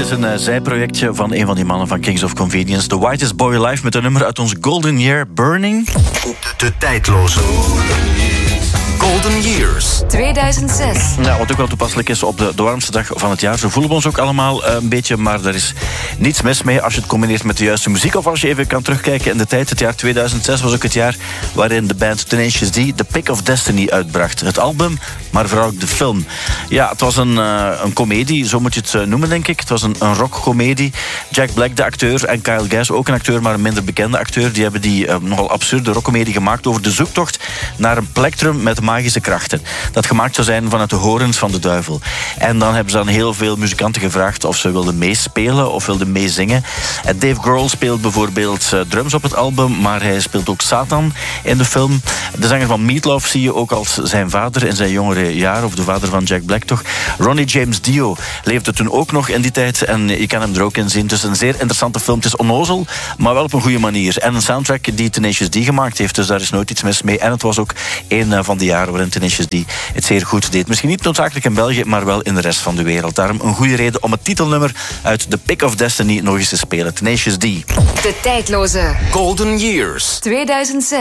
is een zijprojectje van een van die mannen van Kings of Convenience. The Whitest Boy Alive met een nummer uit ons Golden Year, Burning. De tijdloze Golden Years 2006. Ja, wat ook wel toepasselijk is op de warmste dag van het jaar. Zo voelen we ons ook allemaal een beetje, maar er is niets mis mee als je het combineert met de juiste muziek. Of als je even kan terugkijken in de tijd. Het jaar 2006 was ook het jaar waarin de band Tenacious D The Pick of Destiny uitbracht. Het album, maar vooral ook de film. Ja, het was een komedie, zo moet je het noemen, denk ik. Het was een rockcomedie. Jack Black, de acteur, en Kyle Gass, ook een acteur, maar een minder bekende acteur, die hebben die nogal absurde rockcomedie gemaakt over de zoektocht naar een plektrum met magische krachten. Dat gemaakt zou zijn vanuit de horens van de duivel. En dan hebben ze aan heel veel muzikanten gevraagd of ze wilden meespelen of wilden meezingen. En Dave Grohl speelt bijvoorbeeld drums op het album, maar hij speelt ook Satan in de film. De zanger van Meatloaf zie je ook als zijn vader in zijn jongere jaren, of de vader van Jack Black toch. Ronnie James Dio leefde toen ook nog in die tijd en je kan hem er ook in zien. Het is een zeer interessante film. Het is onnozel, maar wel op een goede manier. En een soundtrack die Tenacious D gemaakt heeft, dus daar is nooit iets mis mee. En het was ook een van de jaren waarin Tenacious D het zeer goed deed. Misschien niet noodzakelijk in België, maar wel in de rest van de wereld. Daarom een goede reden om het titelnummer uit The Pick of Destiny nog eens te spelen. Tenacious D. De tijdloze Golden Years 2006.